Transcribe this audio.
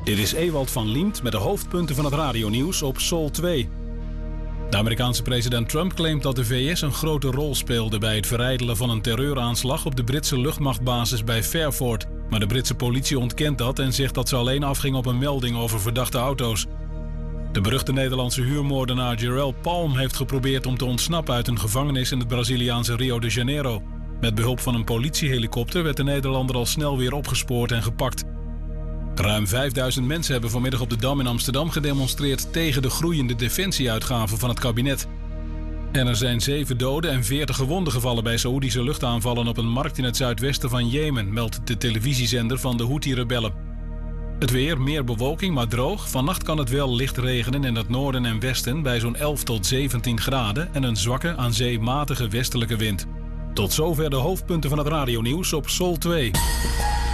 Dit is Ewald van Liemt met de hoofdpunten van het radionieuws op Sol 2. De Amerikaanse president Trump claimt dat de VS een grote rol speelde bij het verijdelen van een terreuraanslag op de Britse luchtmachtbasis bij Fairford. Maar de Britse politie ontkent dat en zegt dat ze alleen afging op een melding over verdachte auto's. De beruchte Nederlandse huurmoordenaar Jerelle Palm heeft geprobeerd om te ontsnappen uit een gevangenis in het Braziliaanse Rio de Janeiro. Met behulp van een politiehelikopter werd de Nederlander al snel weer opgespoord en gepakt. Ruim 5000 mensen hebben vanmiddag op de Dam in Amsterdam gedemonstreerd tegen de groeiende defensieuitgaven van het kabinet. En er zijn 7 doden en 40 gewonden gevallen bij Saoedische luchtaanvallen op een markt in het zuidwesten van Jemen, meldt de televisiezender van de Houthi-rebellen. Het weer, meer bewolking, maar droog. Vannacht kan het wel licht regenen in het noorden en westen bij zo'n 11 tot 17 graden en een zwakke, aan zee matige westelijke wind. Tot zover de hoofdpunten van het radionieuws op Sol 2.